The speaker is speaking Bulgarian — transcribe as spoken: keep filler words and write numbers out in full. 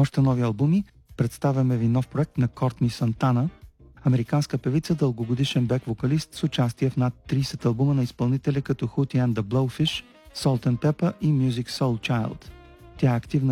още нови албуми, представяме ви нов проект на Кортни Сантана, американска певица, дългогодишен бек-вокалист с участие в над трийсет албума на изпълнители като Hootie and the Blowfish, Salt and Pepper и Musiq Soulchild. Тя е активна